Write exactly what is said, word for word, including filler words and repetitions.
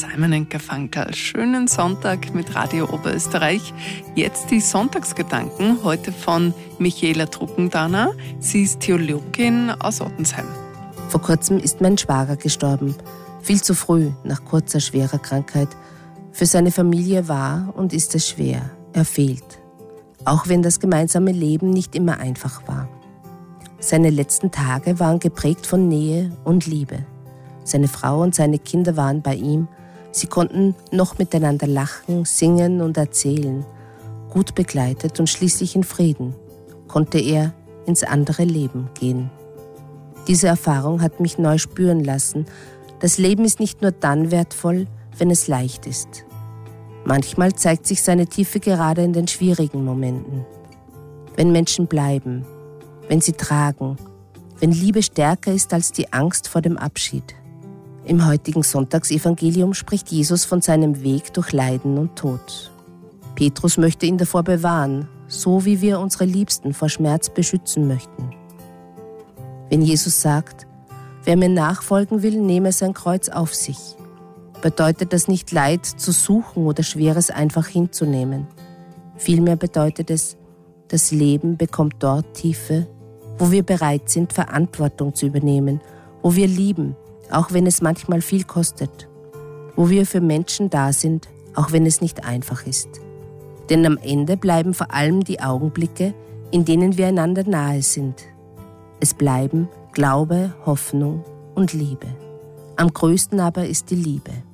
Simon and Garfunkel. Schönen Sonntag mit Radio Oberösterreich. Jetzt die Sonntagsgedanken, heute von Michaela Truppendaner. Sie ist Theologin aus Ottensheim. Vor kurzem ist mein Schwager gestorben. Viel zu früh, nach kurzer, schwerer Krankheit. Für seine Familie war und ist es schwer. Er fehlt. Auch wenn das gemeinsame Leben nicht immer einfach war. Seine letzten Tage waren geprägt von Nähe und Liebe. Seine Frau und seine Kinder waren bei ihm. Sie konnten noch miteinander lachen, singen und erzählen. Gut begleitet und schließlich in Frieden konnte er ins andere Leben gehen. Diese Erfahrung hat mich neu spüren lassen, das Leben ist nicht nur dann wertvoll, wenn es leicht ist. Manchmal zeigt sich seine Tiefe gerade in den schwierigen Momenten. Wenn Menschen bleiben, wenn sie tragen, wenn Liebe stärker ist als die Angst vor dem Abschied. Im heutigen Sonntagsevangelium spricht Jesus von seinem Weg durch Leiden und Tod. Petrus möchte ihn davor bewahren, so wie wir unsere Liebsten vor Schmerz beschützen möchten. Wenn Jesus sagt, wer mir nachfolgen will, nehme sein Kreuz auf sich, bedeutet das nicht Leid zu suchen oder Schweres einfach hinzunehmen. Vielmehr bedeutet es, das Leben bekommt dort Tiefe, wo wir bereit sind, Verantwortung zu übernehmen, wo wir lieben, auch wenn es manchmal viel kostet, wo wir für Menschen da sind, auch wenn es nicht einfach ist. Denn am Ende bleiben vor allem die Augenblicke, in denen wir einander nahe sind. Es bleiben Glaube, Hoffnung und Liebe. Am größten aber ist die Liebe.